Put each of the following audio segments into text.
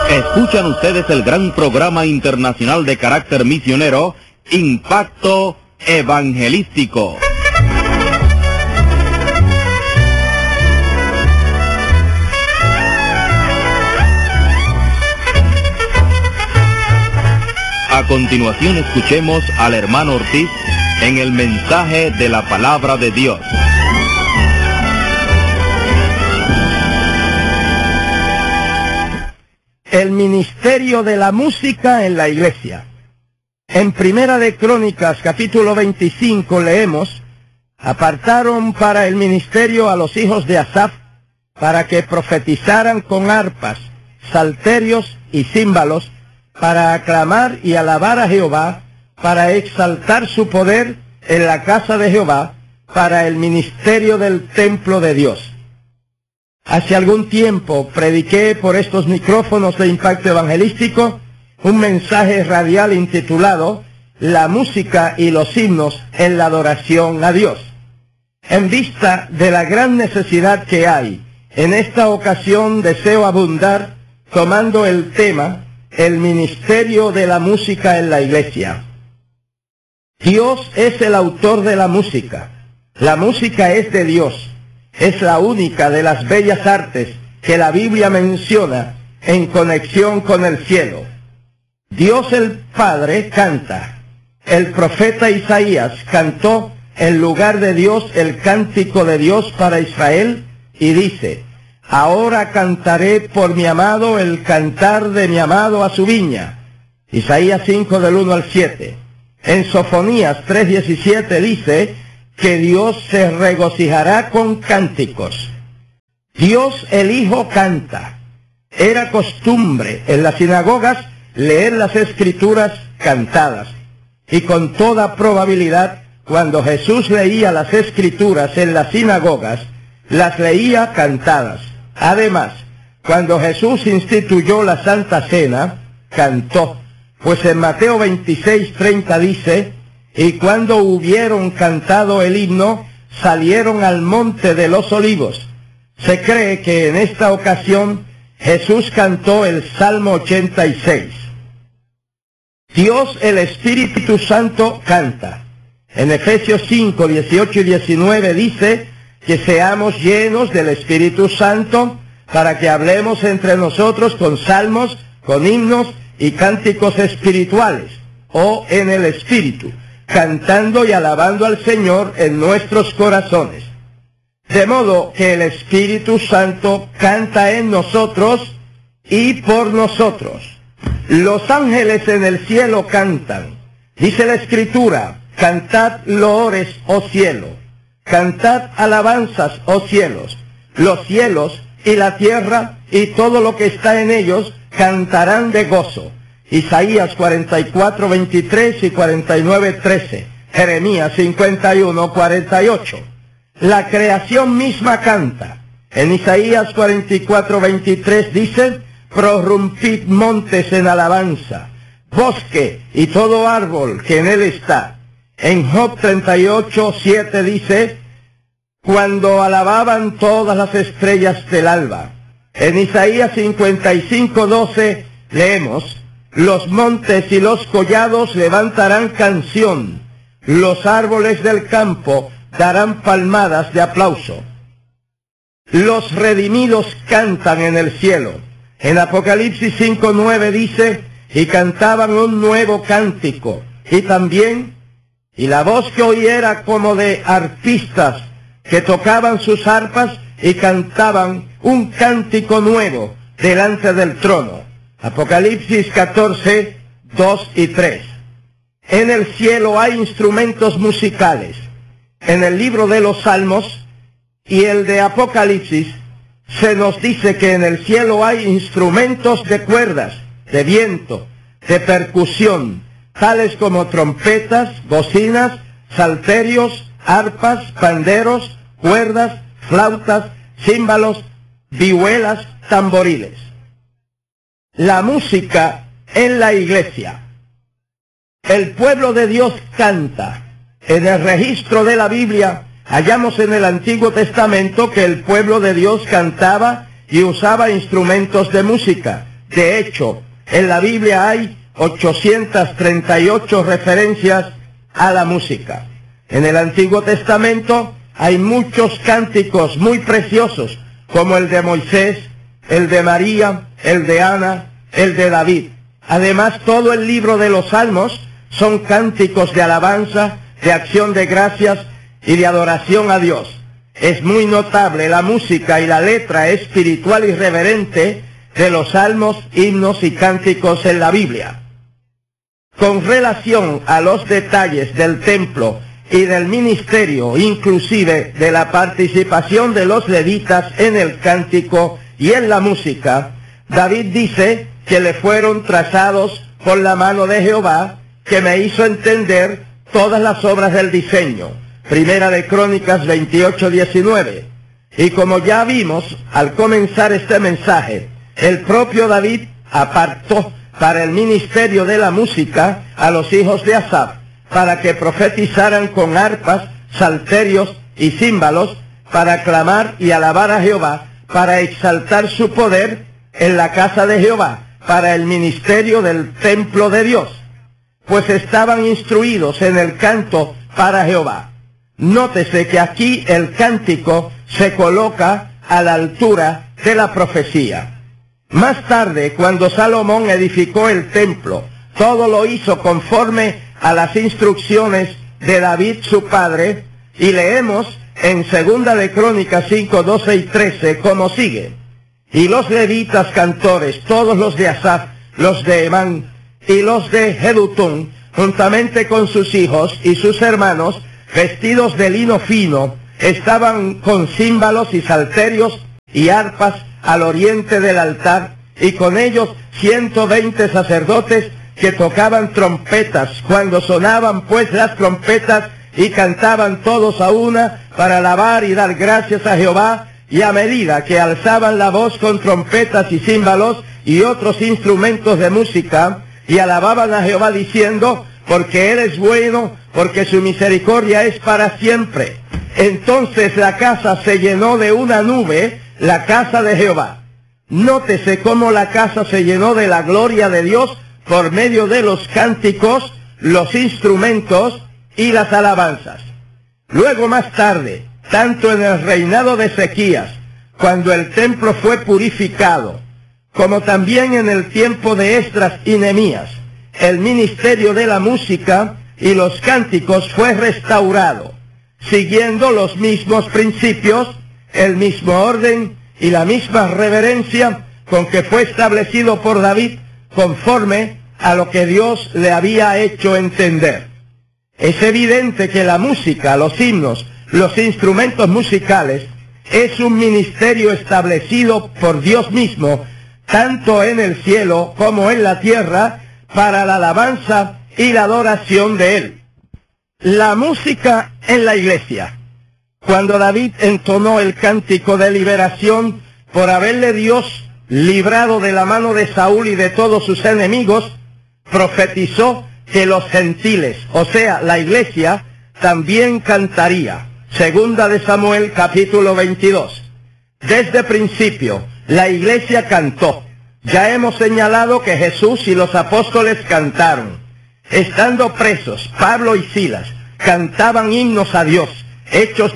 Escuchan ustedes el gran programa internacional de carácter misionero, Impacto Evangelístico. A continuación escuchemos al hermano Ortiz en el mensaje de la palabra de Dios. El ministerio de la música en la iglesia. En Primera de Crónicas, capítulo 25, leemos: apartaron para el ministerio a los hijos de Asaf, para que profetizaran con arpas, salterios y címbalos, para aclamar y alabar a Jehová, para exaltar su poder en la casa de Jehová, para el ministerio del templo de Dios. Hace algún tiempo prediqué por estos micrófonos de Impacto Evangelístico un mensaje radial intitulado La música y los himnos en la adoración a Dios. En vista de la gran necesidad que hay, en esta ocasión deseo abundar tomando el tema el ministerio de la música en la iglesia. Dios es el autor de la música. La música es de Dios. Es la única de las bellas artes que la Biblia menciona en conexión con el cielo. Dios el Padre canta. El profeta Isaías cantó en lugar de Dios el cántico de Dios para Israel y dice: ahora cantaré por mi amado el cantar de mi amado a su viña. Isaías 5 del 1 al 7. En Sofonías 3:17 dice que Dios se regocijará con cánticos. Dios el Hijo canta. Era costumbre en las sinagogas leer las Escrituras cantadas. Y con toda probabilidad, cuando Jesús leía las Escrituras en las sinagogas, las leía cantadas. Además, cuando Jesús instituyó la Santa Cena, cantó. Pues en Mateo 26:30 dice: y cuando hubieron cantado el himno, salieron al monte de los olivos. Se cree que en esta ocasión Jesús cantó el Salmo 86. Dios el Espíritu Santo canta. En Efesios 5, 18 y 19 dice que seamos llenos del Espíritu Santo para que hablemos entre nosotros con salmos, con himnos y cánticos espirituales, o en el Espíritu, cantando y alabando al Señor en nuestros corazones. De modo que el Espíritu Santo canta en nosotros y por nosotros. Los ángeles en el cielo cantan. Dice la Escritura: cantad loores, oh cielo, cantad alabanzas, oh cielos. Los cielos y la tierra y todo lo que está en ellos cantarán de gozo. Isaías 44:23 y 49:13, Jeremías 51:48. La creación misma canta. En Isaías 44:23 dice: prorrumpid montes en alabanza, bosque y todo árbol que en él está. En Job 38:7 dice: cuando alababan todas las estrellas del alba. En Isaías 55:12 leemos: los montes y los collados levantarán canción, los árboles del campo darán palmadas de aplauso. Los redimidos cantan en el cielo. En Apocalipsis 5:9 dice: y cantaban un nuevo cántico, y también, y la voz que oí era como de arpistas que tocaban sus arpas y cantaban un cántico nuevo delante del trono. Apocalipsis 14:2 y 3. En el cielo hay instrumentos musicales. En el libro de los Salmos y el de Apocalipsis se nos dice que en el cielo hay instrumentos de cuerdas, de viento, de percusión, tales como trompetas, bocinas, salterios, arpas, panderos, cuerdas, flautas, címbalos, vihuelas, tamboriles. La música en la iglesia. El pueblo de Dios canta. En el registro de la Biblia hallamos en el Antiguo Testamento que el pueblo de Dios cantaba y usaba instrumentos de música. De hecho, en la Biblia hay 838 referencias a la música. En el Antiguo Testamento hay muchos cánticos muy preciosos, como el de Moisés, el de María, el de Ana, el de David. Además, todo el libro de los Salmos son cánticos de alabanza, de acción de gracias y de adoración a Dios. Es muy notable la música y la letra espiritual y reverente de los salmos, himnos y cánticos en la Biblia. Con relación a los detalles del templo y del ministerio, inclusive de la participación de los levitas en el cántico y en la música, David dice que le fueron trazados por la mano de Jehová, que me hizo entender todas las obras del diseño. Primera de Crónicas 28:19. Y como ya vimos al comenzar este mensaje, el propio David apartó para el ministerio de la música a los hijos de Asaf, para que profetizaran con arpas, salterios y címbalos, para aclamar y alabar a Jehová, para exaltar su poder en la casa de Jehová, para el ministerio del templo de Dios, pues estaban instruidos en el canto para Jehová. Nótese que aquí el cántico se coloca a la altura de la profecía. Más tarde, cuando Salomón edificó el templo, todo lo hizo conforme a las instrucciones de David su padre, y leemos en 2 de Crónicas 5, 12 y 13 como sigue. Y los levitas cantores, todos los de Asaf, los de Emán y los de Jedutún, juntamente con sus hijos y sus hermanos, vestidos de lino fino, estaban con címbalos y salterios y arpas al oriente del altar, y con ellos 120 sacerdotes que tocaban trompetas. Cuando sonaban pues las trompetas, y cantaban todos a una para alabar y dar gracias a Jehová, y a medida que alzaban la voz con trompetas y címbalos y otros instrumentos de música, y alababan a Jehová diciendo, porque Él es bueno, porque su misericordia es para siempre. Entonces la casa se llenó de una nube, la casa de Jehová. Nótese cómo la casa se llenó de la gloria de Dios por medio de los cánticos, los instrumentos y las alabanzas. Luego más tarde, tanto en el reinado de Ezequías, cuando el templo fue purificado, como también en el tiempo de Esdras y Nehemías, el ministerio de la música y los cánticos fue restaurado, siguiendo los mismos principios, el mismo orden y la misma reverencia con que fue establecido por David, conforme a lo que Dios le había hecho entender. Es evidente que la música, los himnos, los instrumentos musicales, es un ministerio establecido por Dios mismo, tanto en el cielo como en la tierra, para la alabanza y la adoración de Él. La música en la iglesia. Cuando David entonó el cántico de liberación por haberle Dios librado de la mano de Saúl y de todos sus enemigos, profetizó que los gentiles, o sea, la iglesia, también cantaría. Segunda de Samuel, capítulo 22. Desde principio, la iglesia cantó. Ya hemos señalado que Jesús y los apóstoles cantaron. Estando presos, Pablo y Silas cantaban himnos a Dios. Hechos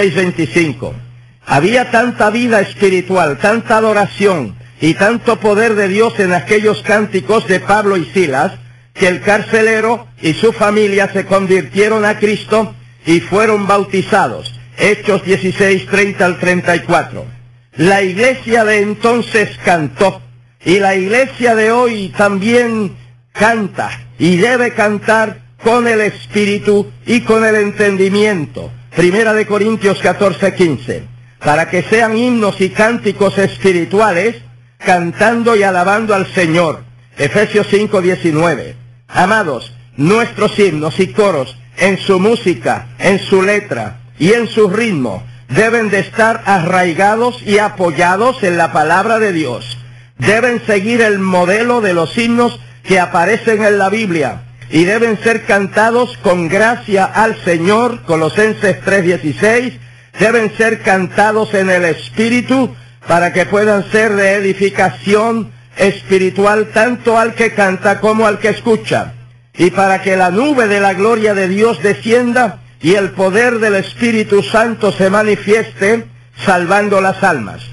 16:25. Había tanta vida espiritual, tanta adoración y tanto poder de Dios en aquellos cánticos de Pablo y Silas, que el carcelero y su familia se convirtieron a Cristo y fueron bautizados. Hechos 16:30 al 34. La iglesia de entonces cantó, y la iglesia de hoy también canta, y debe cantar con el espíritu y con el entendimiento. Primera de Corintios 14:15. Para que sean himnos y cánticos espirituales, cantando y alabando al Señor. Efesios 5:19. Amados, nuestros himnos y coros, en su música, en su letra y en su ritmo, deben de estar arraigados y apoyados en la palabra de Dios. Deben seguir el modelo de los himnos que aparecen en la Biblia y deben ser cantados con gracia al Señor. Colosenses 3:16. Deben ser cantados en el Espíritu para que puedan ser de edificación espiritual tanto al que canta como al que escucha, y para que la nube de la gloria de Dios descienda y el poder del Espíritu Santo se manifieste, salvando las almas.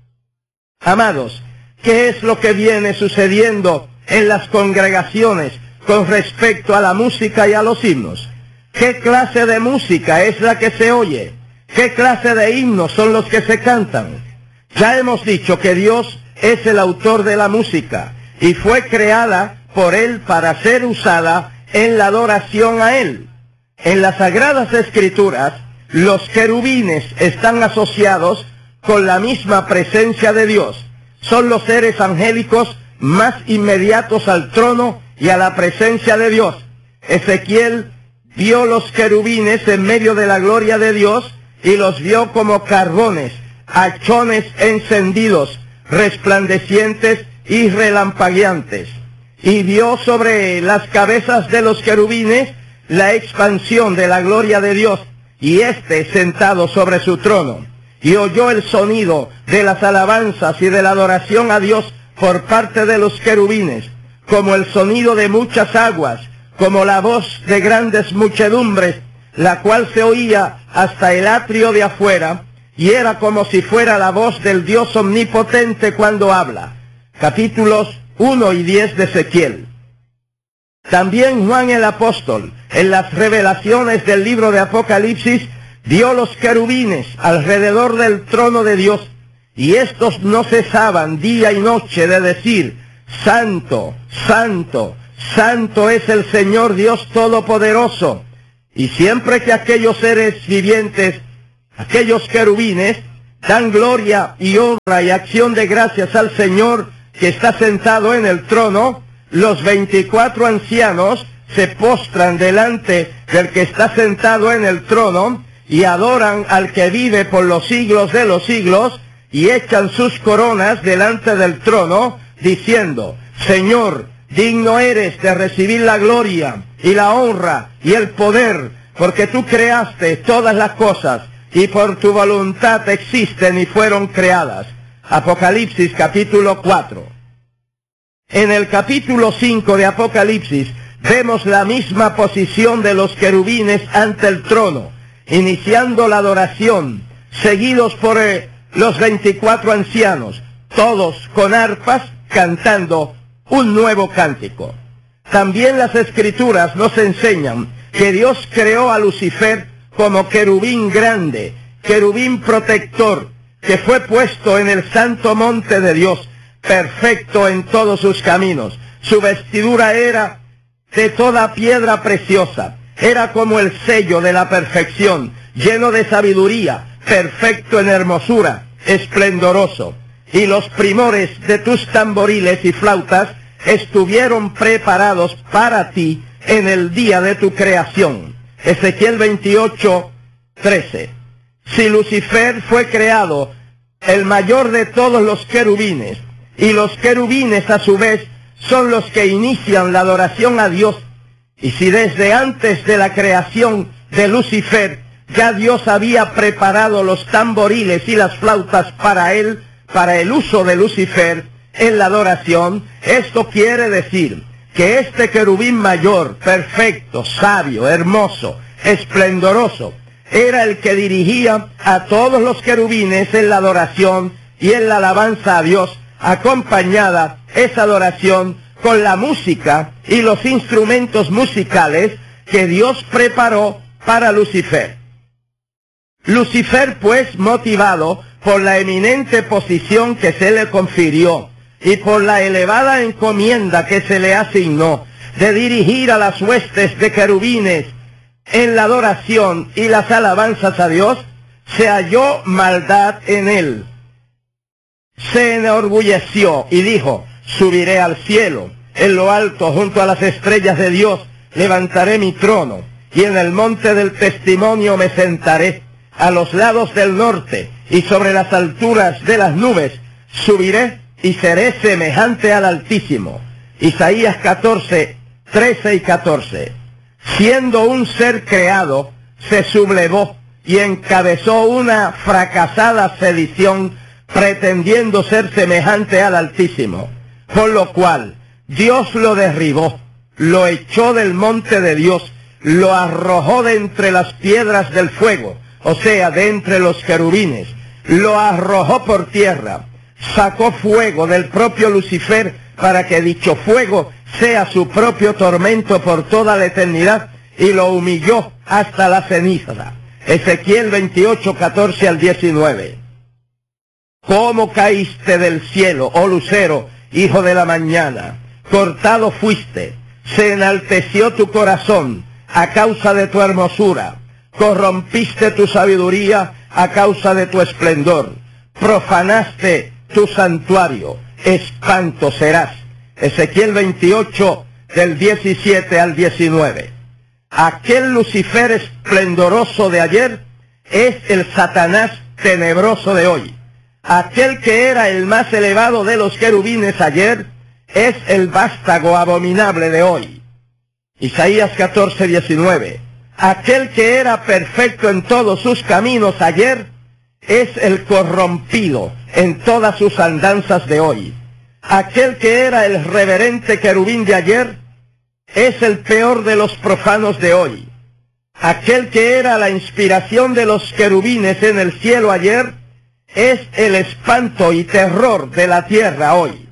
Amados, ¿qué es lo que viene sucediendo en las congregaciones con respecto a la música y a los himnos? ¿Qué clase de música es la que se oye? ¿Qué clase de himnos son los que se cantan? Ya hemos dicho que Dios es el autor de la música y fue creada por Él para ser usada en la adoración a Él. En las Sagradas Escrituras, los querubines están asociados con la misma presencia de Dios. Son los seres angélicos más inmediatos al trono y a la presencia de Dios. Ezequiel vio los querubines en medio de la gloria de Dios y los vio como carbones, hachones encendidos, resplandecientes y relampagueantes. Y vio sobre las cabezas de los querubines la expansión de la gloria de Dios, y éste sentado sobre su trono. Y oyó el sonido de las alabanzas y de la adoración a Dios por parte de los querubines, como el sonido de muchas aguas, como la voz de grandes muchedumbres, la cual se oía hasta el atrio de afuera, y era como si fuera la voz del Dios omnipotente cuando habla. Capítulos 1 y 10 de Ezequiel. También Juan el apóstol, en las revelaciones del libro de Apocalipsis, vio los querubines alrededor del trono de Dios, y estos no cesaban día y noche de decir: Santo, Santo, Santo es el Señor Dios Todopoderoso. Y siempre que aquellos seres vivientes, aquellos querubines, dan gloria y honra y acción de gracias al Señor que está sentado en el trono, los 24 ancianos se postran delante del que está sentado en el trono y adoran al que vive por los siglos de los siglos, y echan sus coronas delante del trono, diciendo: Señor, digno eres de recibir la gloria y la honra y el poder, porque tú creaste todas las cosas, y por tu voluntad existen y fueron creadas. Apocalipsis capítulo 4. En el capítulo 5 de Apocalipsis vemos la misma posición de los querubines ante el trono, iniciando la adoración, seguidos por los 24 ancianos, todos con arpas, cantando un nuevo cántico. También las Escrituras nos enseñan que Dios creó a Lucifer como querubín grande, querubín protector, que fue puesto en el santo monte de Dios, perfecto en todos sus caminos. Su vestidura era de toda piedra preciosa, era como el sello de la perfección, lleno de sabiduría, perfecto en hermosura, esplendoroso. Y los primores de tus tamboriles y flautas estuvieron preparados para ti en el día de tu creación. Ezequiel 28, 13. Si Lucifer fue creado el mayor de todos los querubines, y los querubines a su vez son los que inician la adoración a Dios, y si desde antes de la creación de Lucifer ya Dios había preparado los tamboriles y las flautas para él, para el uso de Lucifer en la adoración, esto quiere decir que este querubín mayor, perfecto, sabio, hermoso, esplendoroso, era el que dirigía a todos los querubines en la adoración y en la alabanza a Dios, acompañada esa adoración con la música y los instrumentos musicales que Dios preparó para Lucifer. Lucifer, pues, motivado por la eminente posición que se le confirió y por la elevada encomienda que se le asignó de dirigir a las huestes de querubines en la adoración y las alabanzas a Dios, se halló maldad en él. Se enorgulleció y dijo: subiré al cielo, en lo alto junto a las estrellas de Dios levantaré mi trono, y en el monte del testimonio me sentaré, a los lados del norte y sobre las alturas de las nubes subiré y seré semejante al Altísimo. Isaías 14, 13 y 14. Siendo un ser creado, se sublevó y encabezó una fracasada sedición, pretendiendo ser semejante al Altísimo. por lo cual Dios lo derribó, lo echó del monte de Dios, lo arrojó de entre las piedras del fuego, o sea, de entre los querubines, lo arrojó por tierra, sacó fuego del propio Lucifer para que dicho fuego sea su propio tormento por toda la eternidad, y lo humilló hasta la ceniza. Ezequiel 28, 14 al 19. ¿Cómo caíste del cielo, oh lucero, hijo de la mañana? Cortado fuiste, se enalteció tu corazón a causa de tu hermosura, corrompiste tu sabiduría a causa de tu esplendor, profanaste tu santuario, espanto serás. Ezequiel 28, del 17 al 19. Aquel Lucifer esplendoroso de ayer es el Satanás tenebroso de hoy. Aquel que era el más elevado de los querubines ayer es el vástago abominable de hoy. Isaías 14, 19. Aquel que era perfecto en todos sus caminos ayer es el corrompido en todas sus andanzas de hoy. Aquel que era el reverente querubín de ayer es el peor de los profanos de hoy. Aquel que era la inspiración de los querubines en el cielo ayer es el espanto y terror de la tierra hoy.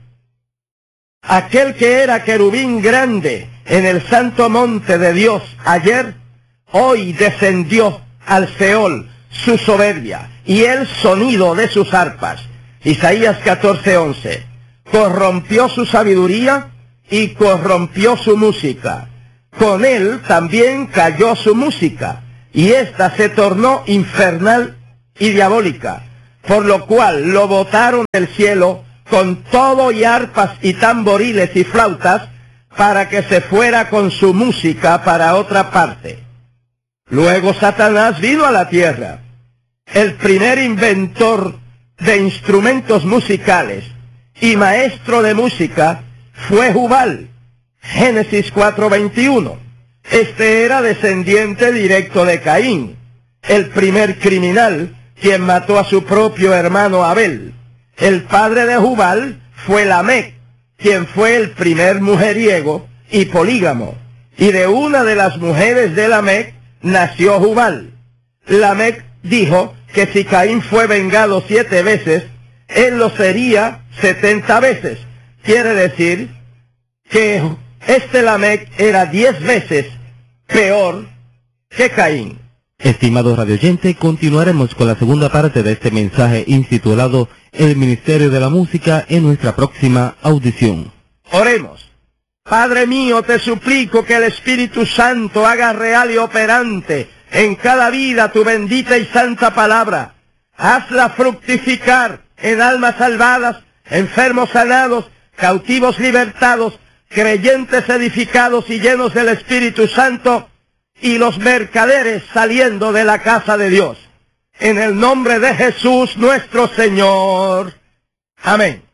Aquel que era querubín grande en el santo monte de Dios ayer, hoy descendió al Seol su soberbia y el sonido de sus arpas. Isaías 14, 11. Corrompió su sabiduría y corrompió su música. Con él también cayó su música, y ésta se tornó infernal y diabólica, por lo cual lo botaron del cielo con todo y arpas y tamboriles y flautas, para que se fuera con su música para otra parte. Luego Satanás vino a la tierra. El primer inventor de instrumentos musicales y maestro de música fue Jubal. Génesis 4:21. Este era descendiente directo de Caín, el primer criminal quien mató a su propio hermano Abel. El padre de Jubal fue Lamec, quien fue el primer mujeriego y polígamo, y de una de las mujeres de Lamec nació Jubal. Lamec dijo que si Caín fue vengado 7 veces, él lo sería 70 veces. Quiere decir que este Lamec era 10 veces peor que Caín. Estimados radioyentes, continuaremos con la segunda parte de este mensaje intitulado El Ministerio de la Música en nuestra próxima audición. Oremos. Padre mío, te suplico que el Espíritu Santo haga real y operante en cada vida tu bendita y santa palabra. Hazla fructificar en almas salvadas, enfermos sanados, cautivos libertados, creyentes edificados y llenos del Espíritu Santo, y los mercaderes saliendo de la casa de Dios. En el nombre de Jesús nuestro Señor. Amén.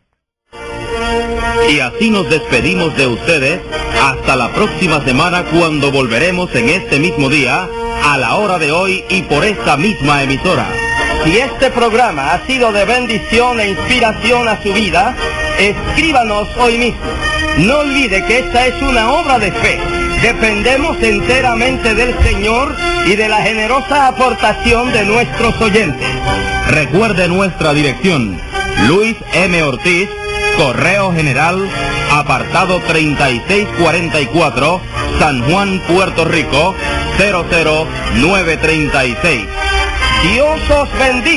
Y así nos despedimos de ustedes hasta la próxima semana, cuando volveremos en este mismo día, a la hora de hoy y por esta misma emisora. Si este programa ha sido de bendición e inspiración a su vida, escríbanos hoy mismo. No olvide que esta es una obra de fe. Dependemos enteramente del Señor y de la generosa aportación de nuestros oyentes. Recuerde nuestra dirección: Luis M. Ortiz, Correo General, apartado 3644, San Juan, Puerto Rico, 00936. Dios os bendiga.